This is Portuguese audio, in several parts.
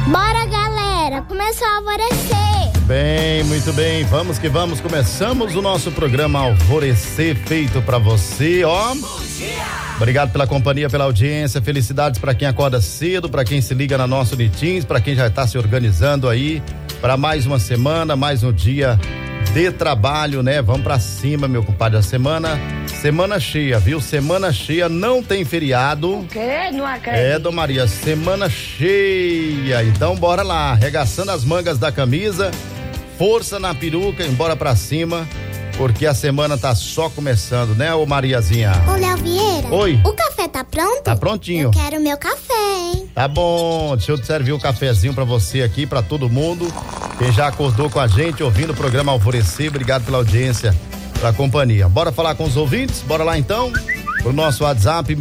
Bora, galera, começou a alvorecer. Bem, muito bem, vamos que vamos, começamos o nosso programa Alvorecer, feito pra você, ó. Bom dia! Obrigado pela companhia, pela audiência, felicidades pra quem acorda cedo, pra quem se liga na nossa Unitins, pra quem já tá se organizando aí pra mais uma semana, mais um dia de trabalho, né? Vamos pra cima, meu compadre, a semana cheia, viu? Semana cheia, não tem feriado. O quê? Não acredito. É, Dom Maria, semana cheia, então bora lá, arregaçando as mangas da camisa, força na peruca, embora pra cima, porque a semana tá só começando, né, ô Mariazinha? Ô, Léo Vieira. Oi. O café tá pronto? Tá prontinho. Eu quero meu café, hein? Tá bom, deixa eu te servir um cafezinho pra você aqui, pra todo mundo, quem já acordou com a gente, ouvindo o programa Alvorecer, obrigado pela audiência, pela companhia. Bora falar com os ouvintes? Bora lá então? Pro nosso WhatsApp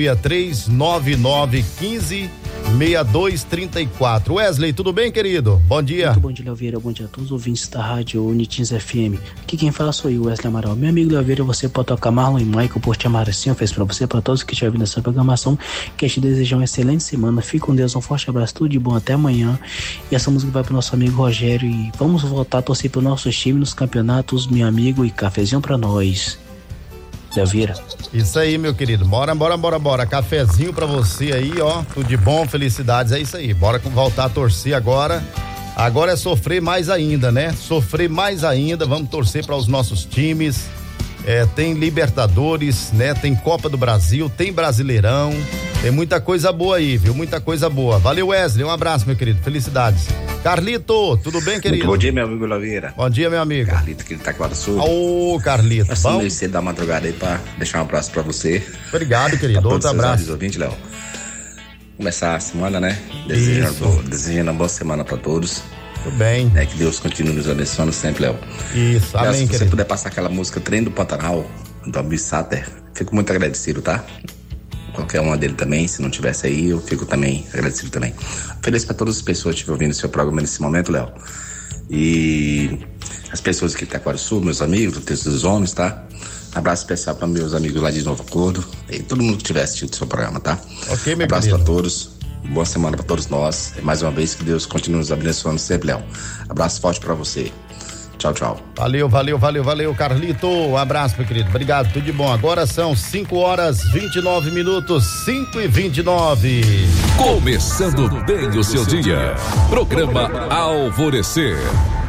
6399156234. Wesley, tudo bem, querido? Bom dia. Muito bom dia, Léo Vieira. Bom dia a todos os ouvintes da rádio Unitins FM. Aqui quem fala sou eu, Wesley Amaral. Meu amigo Léo Vieira, você pode tocar Marlon e Michael por te amar assim. Eu fiz pra você, pra todos que estiverem ouvindo essa programação. Quero te desejar uma excelente semana. Fique com Deus, um forte abraço, tudo de bom, até amanhã. E essa música vai pro nosso amigo Rogério. E vamos voltar a torcer pro nosso time nos campeonatos, meu amigo, e cafezinho pra nós. Léo Vieira. Isso aí, meu querido. Bora. Cafezinho pra você aí, ó. Tudo de bom, felicidades. É isso aí. Bora voltar a torcer agora. Agora é sofrer mais ainda, né? Sofrer mais ainda. Vamos torcer para os nossos times. Tem Libertadores, né? Tem Copa do Brasil, tem Brasileirão. Tem muita coisa boa aí, viu? Muita coisa boa. Valeu, Wesley. Um abraço, meu querido. Felicidades. Carlito, tudo bem, querido? Muito bom dia, meu amigo Laveira. Bom dia, meu amigo. Carlito, que ele tá aqui lá do sul. Ô, Carlito. Passando meio cedo da madrugada aí pra deixar um abraço pra você. Obrigado, querido. Outro abraço. Ouvintes, Léo. Começar a semana, né? Desejando uma boa semana pra todos. Tudo bem. Que Deus continue nos abençoando sempre, Léo. Isso, amém, se você querido. puder passar aquela música Trem do Pantanal, do Almir Sater, fico muito agradecido, tá? Qualquer uma dele também, se não tivesse aí, eu fico também agradecido também. Feliz pra todas as pessoas que estiverem ouvindo o seu programa nesse momento, Léo. E as pessoas aqui de Taquarussu, meus amigos, do Texto dos Homens, tá? Abraço especial para meus amigos lá de Novo Acordo e todo mundo que tiver assistido o seu programa, tá? Ok, meu abraço querido. pra todos, boa semana pra todos nós. E mais uma vez que Deus continue nos abençoando sempre, Léo. Abraço forte pra você. Tchau, tchau. Valeu, Carlito. Um abraço, meu querido. Obrigado, tudo de bom. Agora são 5h29, 5h29. Começando bem o seu dia. Programa Alvorecer.